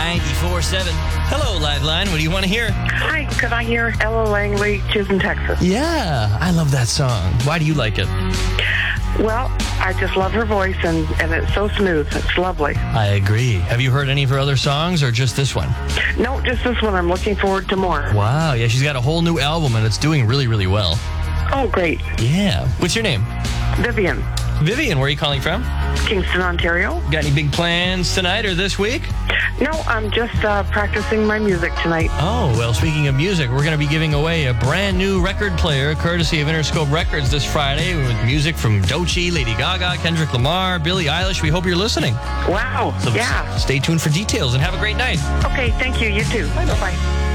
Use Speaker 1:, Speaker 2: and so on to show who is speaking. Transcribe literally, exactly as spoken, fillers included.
Speaker 1: ninety-four point seven. Hello, Liveline. What do you want to hear?
Speaker 2: Hi, could I hear Ella Langley, Chisholm, Texas?
Speaker 1: Yeah, I love that song. Why do you like it?
Speaker 2: Well, I just love her voice, and, and it's so smooth. It's lovely.
Speaker 1: I agree. Have you heard any of her other songs or just this one?
Speaker 2: No, just this one. I'm looking forward to more.
Speaker 1: Wow, yeah, she's got a whole new album, and it's doing really, really well.
Speaker 2: Oh, great.
Speaker 1: Yeah. What's your name?
Speaker 2: Vivian,
Speaker 1: Vivian, where are you calling from?
Speaker 2: Kingston, Ontario.
Speaker 1: Got any big plans tonight or this week?
Speaker 2: No, I'm just uh, practicing my music tonight.
Speaker 1: Oh, well, speaking of music, we're going to be giving away a brand new record player courtesy of Interscope Records this Friday with music from Doechii, Lady Gaga, Kendrick Lamar, Billie Eilish. We hope you're listening.
Speaker 2: Wow,
Speaker 1: So
Speaker 2: yeah.
Speaker 1: stay tuned for details and have a great night.
Speaker 2: Okay, thank you. You too.
Speaker 1: Bye-bye.
Speaker 2: Bye-bye.